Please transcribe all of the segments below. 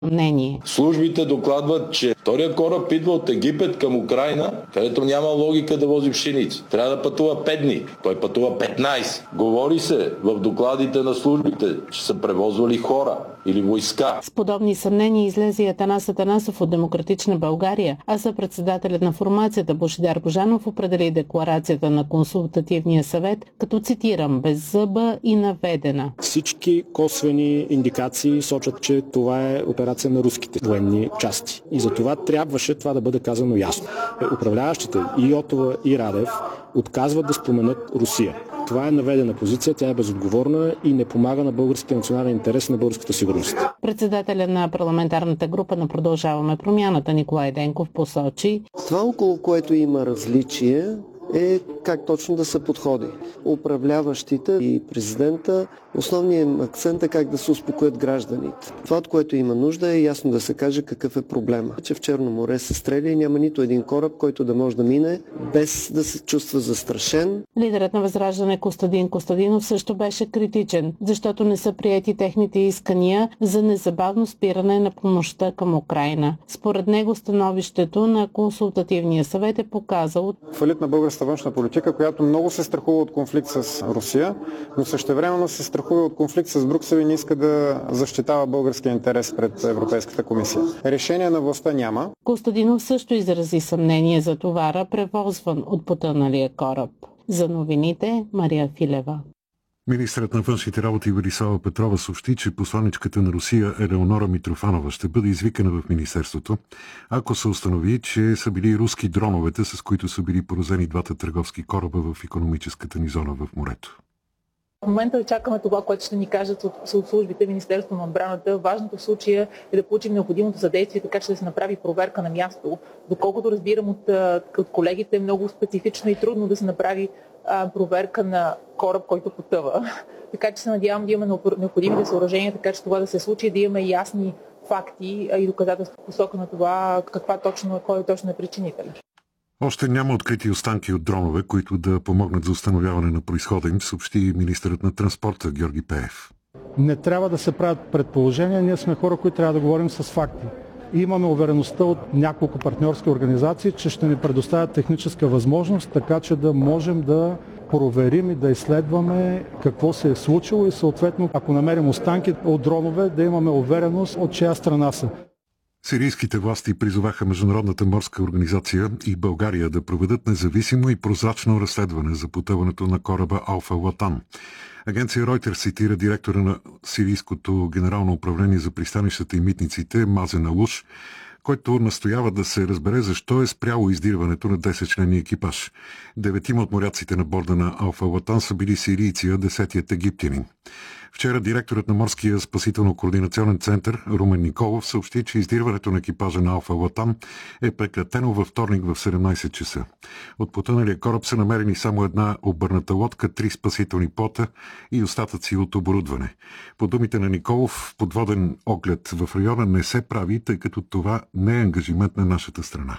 мнение. Службите докладват, че втория кораб идва от Египет към Украйна, където няма логика да вози пшеници. Трябва да пътува 5 дни. Той пътува 15. Говори се в докладите на службите, че са превозвали хора или войска. С подобни съмнения излезе и Атанас Атанасов от Демократична България, а съпредседателят на формацията Божидар Божанов определи декларацията на Консултативния съвет, като цитирам, беззъба и наведена. Всички косвени индикации сочат, че това е операция на руските военни части. И за това трябваше това да бъде казано ясно. Управляващите и Йотова и Радев отказват да споменат Русия. Това е наведена позиция, тя е безотговорна и не помага на българския национален интерес и на българската сигурност. Председателя на парламентарната група на Продължаваме промяната Николай Денков посочи: това, около което има различие, е как точно да се подходи. Управляващите и президента, основният акцент е как да се успокоят гражданите. Това, от което има нужда, е ясно да се каже какъв е проблема. Че в Черно море се стреля и няма нито един кораб, който да може да мине без да се чувства застрашен. Лидерът на Възраждане Костадин Костадинов също беше критичен, защото не са приети техните искания за незабавно спиране на помощта към Украйна. Според него становището на Консултативния съвет е показало фалит на българската външна политика, която много се страхува от конфликт с Русия, но същевременно се страхува от конфликт с Брюксел и не иска да защитава българския интерес пред Европейската комисия. Решение на властта няма. Костадинов също изрази съмнение за товара, превозван от потъналия кораб. За новините Мария Филева. Министърът на външните работи Велислава Петрова съобщи, че посланичката на Русия Елеонора Митрофанова ще бъде извикана в министерството, ако се установи, че са били руски дроновете, с които са били поразени двата търговски кораба в икономическата ни зона в морето. В момента чакаме това, което ще ни кажат от службите, Министерството на отбраната. Важното в случая е да получим необходимото съдействие, така че да се направи проверка на място. Доколкото разбирам от колегите, е много специфично и трудно да се направи проверка на кораб, който потъва. Така че се надявам да имаме необходимите съоръжения, така че това да се случи, да имаме ясни факти и доказателства в посока на това кой точно е причинителен. Още няма открити останки от дронове, които да помогнат за установяване на произхода им, съобщи министърът на транспорта Георги Пеев. Не трябва да се правят предположения, ние сме хора, които трябва да говорим с факти. И имаме увереността от няколко партньорски организации, че ще ни предоставят техническа възможност, така че да можем да проверим и да изследваме какво се е случило и съответно, ако намерим останки от дронове, да имаме увереност от чия страна са. Сирийските власти призоваха Международната морска организация и България да проведат независимо и прозрачно разследване за потъването на кораба Алфа Латан. Агенция Reuters цитира директора на Сирийското генерално управление за пристанищата и митниците Мазен Алуш, който настоява да се разбере защо е спряло издирването на 10-членния екипаж. 9 от моряците на борда на Алфа Латан са били сирийци, а 10-тият египтянин. Вчера директорът на Морския спасително-координационен център Румен Николов съобщи, че издирването на екипажа на Алфа Латан е прекратено във вторник в 17 часа. От потъналия кораб са намерени само една обърната лодка, 3 спасителни плота и остатъци от оборудване. По думите на Николов, подводен оглед в района не се прави, тъй като това не е ангажимент на нашата страна.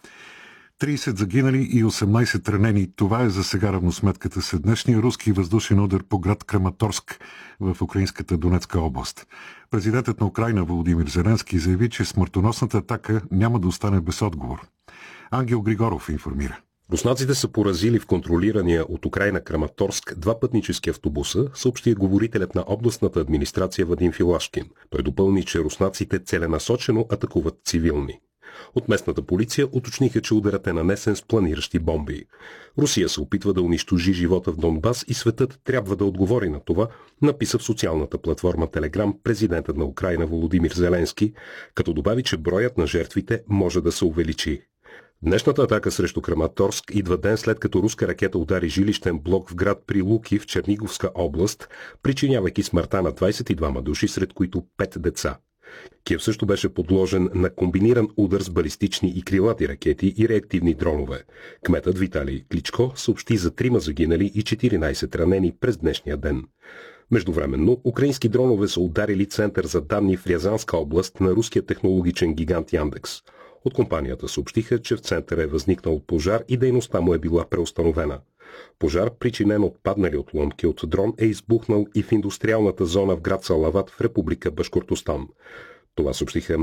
30 загинали и 18 ранени. Това е за сега равносметката след днешния руски въздушен удар по град Краматорск в украинската Донецка област. Президентът на Украйна Володимир Зеленски заяви, че смъртоносната атака няма да остане без отговор. Ангел Григоров информира. Руснаците са поразили в контролирания от Украйна Краматорск 2 пътнически автобуса, съобщи говорителят на областната администрация Вадим Филашкин. Той допълни, че руснаците целенасочено атакуват цивилни. От местната полиция уточниха, че ударът е нанесен с планиращи бомби. Русия се опитва да унищожи живота в Донбас и светът трябва да отговори на това, написа в социалната платформа Телеграм президентът на Украйна Володимир Зеленски, като добави, че броят на жертвите може да се увеличи. Днешната атака срещу Краматорск идва ден след като руска ракета удари жилищен блок в град Прилуки в Черниговска област, причинявайки смъртта на 22 души, сред които 5 деца. Киев също беше подложен на комбиниран удар с балистични и крилати ракети и реактивни дронове. Кметът Виталий Кличко съобщи за 3 загинали и 14 ранени през днешния ден. Междувременно, украински дронове са ударили център за данни в Рязанска област на руския технологичен гигант Яндекс. От компанията съобщиха, че в центъра е възникнал пожар и дейността му е била преустановена. Пожар, причинен от паднали отломки от дрон, е избухнал и в индустриалната зона в град Салават в Република Башкортостан. Това съобщиха